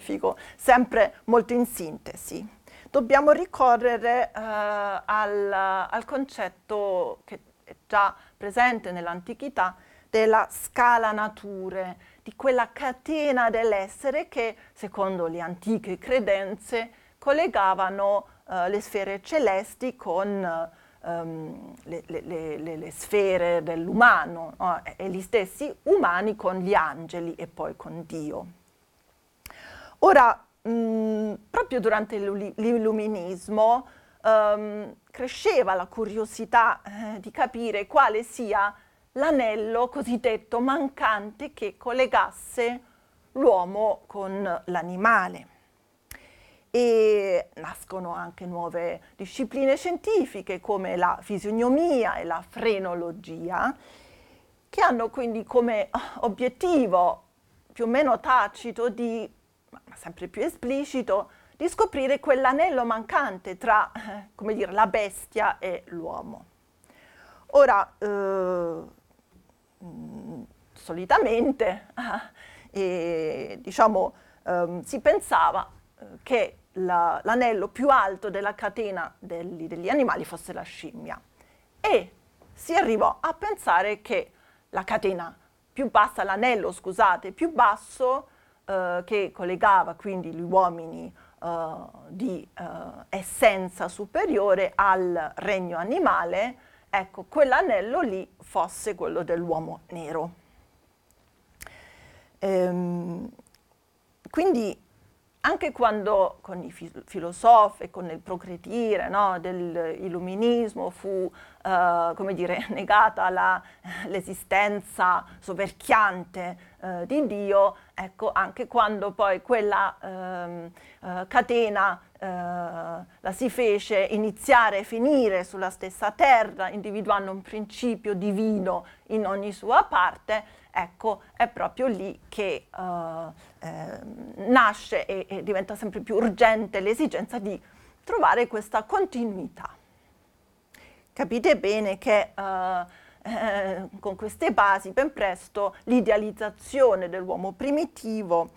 scientifico, sempre molto in sintesi. Dobbiamo ricorrere al concetto che è già presente nell'antichità della scala nature, di quella catena dell'essere che, secondo le antiche credenze, collegavano le sfere celesti con le sfere dell'umano, no? E gli stessi umani con gli angeli e poi con Dio. Ora, proprio durante l'illuminismo cresceva la curiosità di capire quale sia l'anello cosiddetto mancante che collegasse l'uomo con l'animale. E nascono anche nuove discipline scientifiche come la fisionomia e la frenologia, che hanno quindi come obiettivo più o meno tacito ma sempre più esplicito, di scoprire quell'anello mancante tra, come dire, la bestia e l'uomo. Ora, solitamente, diciamo, si pensava che l'anello più alto della catena degli animali fosse la scimmia, e si arrivò a pensare che la catena più bassa, l'anello, scusate, più basso, che collegava quindi gli uomini di essenza superiore al regno animale, ecco, quell'anello lì fosse quello dell'uomo nero. Quindi anche quando con i filosofi e con il progredire, no, dell'illuminismo fu, come dire, negata l'esistenza soverchiante di Dio, ecco, anche quando poi quella catena la si fece iniziare e finire sulla stessa terra, individuando un principio divino in ogni sua parte, ecco, è proprio lì che nasce e diventa sempre più urgente l'esigenza di trovare questa continuità. Capite bene che con queste basi ben presto l'idealizzazione dell'uomo primitivo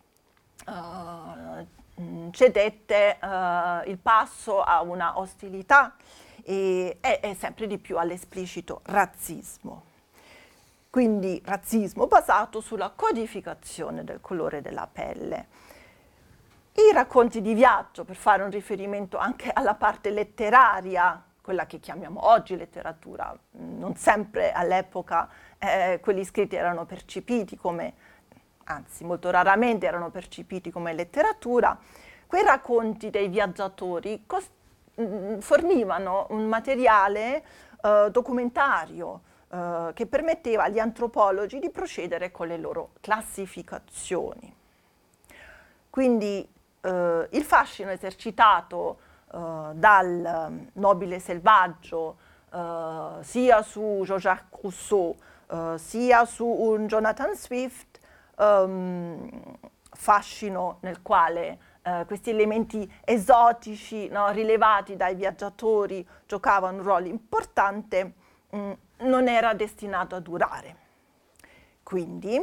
cedette il passo a una ostilità e sempre di più all'esplicito razzismo. Quindi razzismo basato sulla codificazione del colore della pelle. I racconti di viaggio, per fare un riferimento anche alla parte letteraria, quella che chiamiamo oggi letteratura, non sempre all'epoca quelli scritti erano percepiti come, anzi molto raramente erano percepiti come letteratura, quei racconti dei viaggiatori fornivano un materiale documentario che permetteva agli antropologi di procedere con le loro classificazioni. Quindi il fascino esercitato dal nobile selvaggio sia su Jean-Jacques Rousseau sia su un Jonathan Swift, fascino nel quale questi elementi esotici, no, rilevati dai viaggiatori giocavano un ruolo importante, non era destinato a durare. Quindi,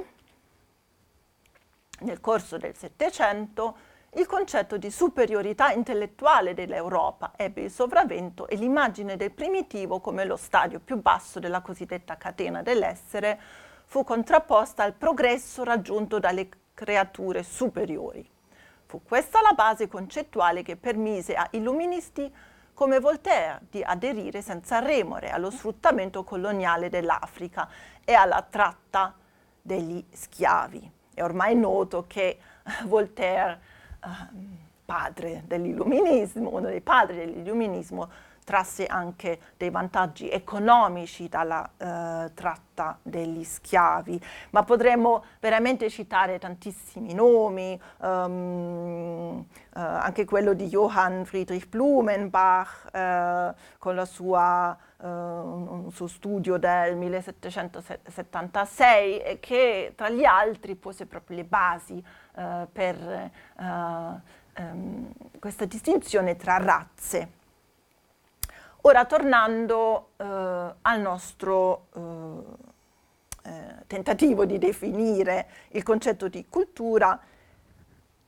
nel corso del Settecento, il concetto di superiorità intellettuale dell'Europa ebbe il sopravvento e l'immagine del primitivo come lo stadio più basso della cosiddetta catena dell'essere fu contrapposta al progresso raggiunto dalle creature superiori. Fu questa la base concettuale che permise a illuministi come Voltaire di aderire senza remore allo sfruttamento coloniale dell'Africa e alla tratta degli schiavi. È ormai noto che Voltaire, padre dell'illuminismo, uno dei padri dell'illuminismo, trasse anche dei vantaggi economici dalla tratta degli schiavi, ma potremmo veramente citare tantissimi nomi, anche quello di Johann Friedrich Blumenbach con la un suo studio del 1776 che tra gli altri pose proprio le basi per questa distinzione tra razze. Ora, tornando al nostro tentativo di definire il concetto di cultura,